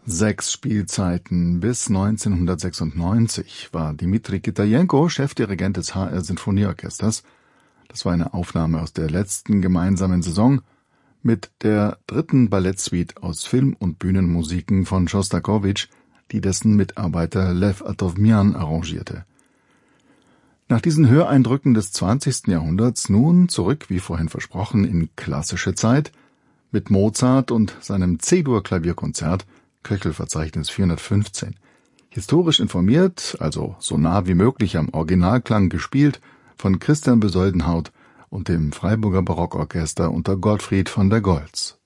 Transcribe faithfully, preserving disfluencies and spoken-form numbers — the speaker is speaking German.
Sechs Spielzeiten bis neunzehnhundertsechsundneunzig war Dmitri Kitajenko Chefdirigent des H R Sinfonieorchesters. Das war eine Aufnahme aus der letzten gemeinsamen Saison mit der dritten Ballettsuite aus Film- und Bühnenmusiken von Schostakowitsch, die dessen Mitarbeiter Lew Atowmian arrangierte. Nach diesen Höreindrücken des zwanzigsten Jahrhunderts nun zurück, wie vorhin versprochen, in klassische Zeit mit Mozart und seinem C-Dur-Klavierkonzert, Köchelverzeichnis vierhundertfünfzehn. Historisch informiert, also so nah wie möglich am Originalklang gespielt, von Christian Besoldenhaut und dem Freiburger Barockorchester unter Gottfried von der Goltz.